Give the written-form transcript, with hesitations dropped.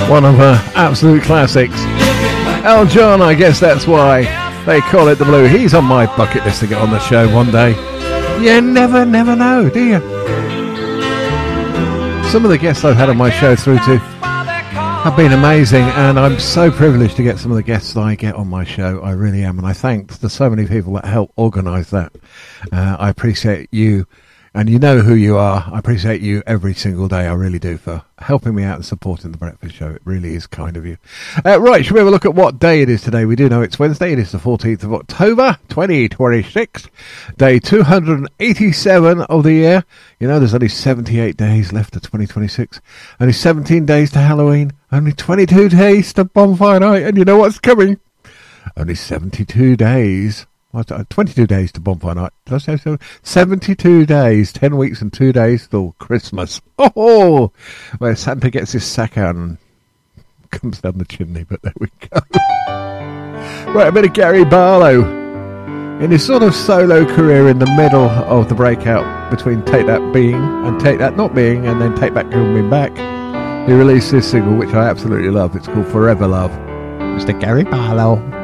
One of her absolute classics. El John, I guess that's why they call it the Blue. He's on my bucket list to get on the show one day. You never know, do you? Some of the guests I've had on my show through to have been amazing, and I'm so privileged to get some of the guests that I get on my show. I really am, and I thank the so many people that help organise that. I appreciate you, and you know who you are. I appreciate you every single day. I really do, for helping me out and supporting the Breakfast Show. It really is kind of you. Right, should we have a look at what day it is today? We do know it's Wednesday. It is the 14th of October, 2026. Day 287 of the year. You know, there's only 78 days left of 2026. Only 17 days to Halloween. Only 22 days to Bonfire Night. And you know what's coming? Only 72 days. 22 days to Bonfire Night. Did I say so? 72 days, 10 weeks and 2 days till Christmas. Oh, where Santa gets his sack out and comes down the chimney, but there we go. Right, a bit of Gary Barlow. In his sort of solo career in the middle of the breakout between Take That Being and Take That Not Being and then Take Back Coming Back, he released this single, which I absolutely love. It's called Forever Love. Mr. Gary Barlow.